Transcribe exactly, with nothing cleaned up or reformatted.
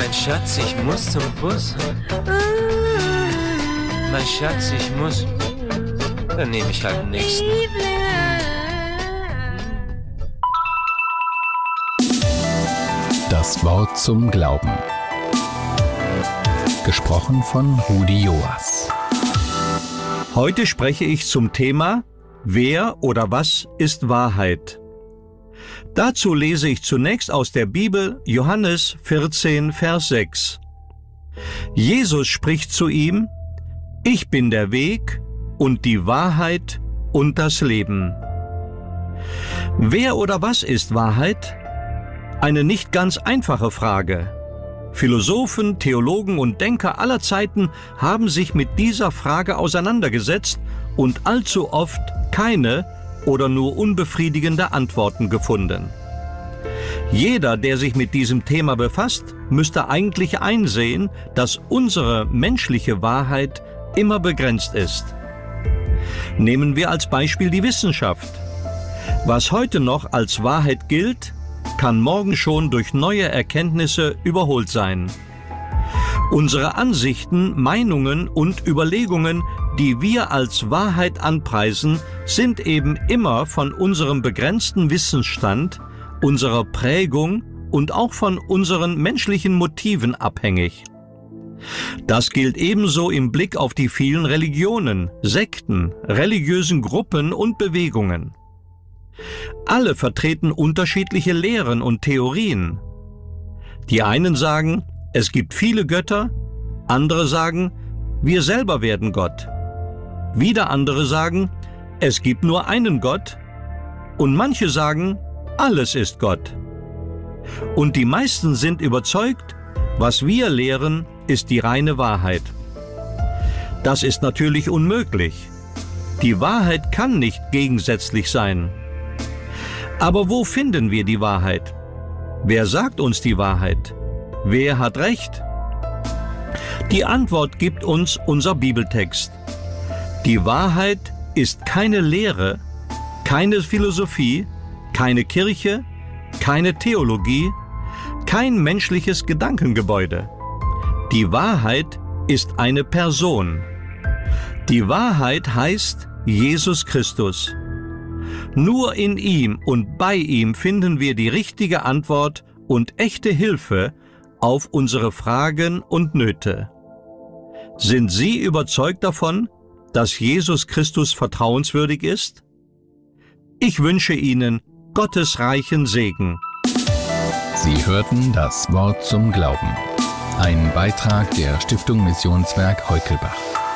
Mein Schatz, ich muss zum Bus. Mein Schatz, ich muss. Dann nehme ich halt den nächsten. Das Wort zum Glauben. Gesprochen von Rudi Joas. Heute spreche ich zum Thema Wer oder was ist Wahrheit? Dazu lese ich zunächst aus der Bibel Johannes vierzehn, Vers sechs. Jesus spricht zu ihm: Ich bin der Weg und die Wahrheit und das Leben. Wer oder was ist Wahrheit? Eine nicht ganz einfache Frage. Philosophen, Theologen und Denker aller Zeiten haben sich mit dieser Frage auseinandergesetzt und allzu oft keine oder nur unbefriedigende Antworten gefunden. Jeder, der sich mit diesem Thema befasst, müsste eigentlich einsehen, dass unsere menschliche Wahrheit immer begrenzt ist. Nehmen wir als Beispiel die Wissenschaft. Was heute noch als Wahrheit gilt, kann morgen schon durch neue Erkenntnisse überholt sein. Unsere Ansichten, Meinungen und Überlegungen, die wir als Wahrheit anpreisen, sind eben immer von unserem begrenzten Wissensstand, unserer Prägung und auch von unseren menschlichen Motiven abhängig. Das gilt ebenso im Blick auf die vielen Religionen, Sekten, religiösen Gruppen und Bewegungen. Alle vertreten unterschiedliche Lehren und Theorien. Die einen sagen, es gibt viele Götter, andere sagen, wir selber werden Gott. Wieder andere sagen, es gibt nur einen Gott, und manche sagen, alles ist Gott. Und die meisten sind überzeugt, was wir lehren, ist die reine Wahrheit. Das ist natürlich unmöglich. Die Wahrheit kann nicht gegensätzlich sein. Aber wo finden wir die Wahrheit? Wer sagt uns die Wahrheit? Wer hat Recht? Die Antwort gibt uns unser Bibeltext. Die Wahrheit ist keine Lehre, keine Philosophie, keine Kirche, keine Theologie, kein menschliches Gedankengebäude. Die Wahrheit ist eine Person. Die Wahrheit heißt Jesus Christus. Nur in ihm und bei ihm finden wir die richtige Antwort und echte Hilfe auf unsere Fragen und Nöte. Sind Sie überzeugt davon, dass Jesus Christus vertrauenswürdig ist? Ich wünsche Ihnen Gottes reichen Segen. Sie hörten das Wort zum Glauben. Ein Beitrag der Stiftung Missionswerk Heukelbach.